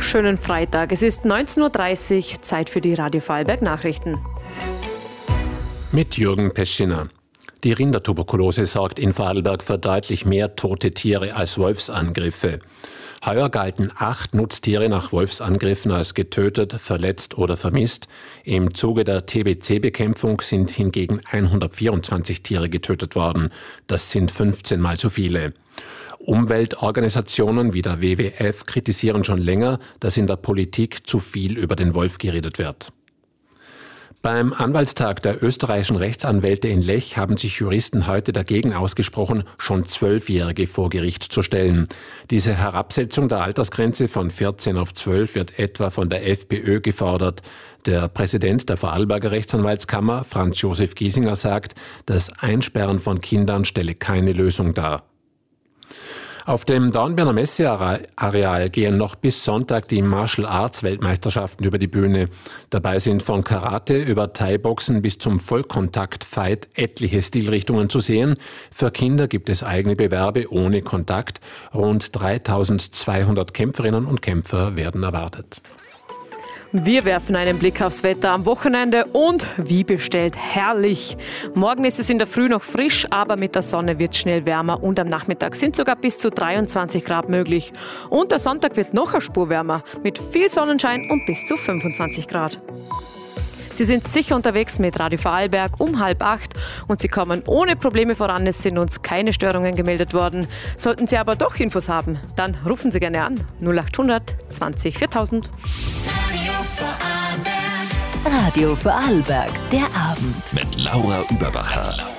wunderschönen Freitag. Es ist 19.30 Uhr, Zeit für die Radio Vorarlberg Nachrichten. Mit Jürgen Peschiner. Die Rindertuberkulose sorgt in Vorarlberg für deutlich mehr tote Tiere als Wolfsangriffe. Heuer galten 8 Nutztiere nach Wolfsangriffen als getötet, verletzt oder vermisst. Im Zuge der TBC-Bekämpfung sind hingegen 124 Tiere getötet worden. Das sind 15 Mal so viele. Umweltorganisationen wie der WWF kritisieren schon länger, dass in der Politik zu viel über den Wolf geredet wird. Beim Anwaltstag der österreichischen Rechtsanwälte in Lech haben sich Juristen heute dagegen ausgesprochen, schon 12-Jährige vor Gericht zu stellen. Diese Herabsetzung der Altersgrenze von 14 auf 12 wird etwa von der FPÖ gefordert. Der Präsident der Vorarlberger Rechtsanwaltskammer, Franz Josef Giesinger, sagt, das Einsperren von Kindern stelle keine Lösung dar. Auf dem Dornbirner Messeareal gehen noch bis Sonntag die Martial Arts Weltmeisterschaften über die Bühne. Dabei sind von Karate über Thai-Boxen bis zum Vollkontakt-Fight etliche Stilrichtungen zu sehen. Für Kinder gibt es eigene Bewerbe ohne Kontakt. Rund 3200 Kämpferinnen und Kämpfer werden erwartet. Wir werfen einen Blick aufs Wetter am Wochenende und wie bestellt, herrlich. Morgen ist es in der Früh noch frisch, aber mit der Sonne wird es schnell wärmer und am Nachmittag sind sogar bis zu 23 Grad möglich. Und der Sonntag wird noch eine Spur wärmer mit viel Sonnenschein und bis zu 25 Grad. Sie sind sicher unterwegs mit Radio Vorarlberg um 7:30 und Sie kommen ohne Probleme voran. Es sind uns keine Störungen gemeldet worden. Sollten Sie aber doch Infos haben, dann rufen Sie gerne an 0800 20 4000. Radio Vorarlberg, der Abend. Mit Laura Überbacher.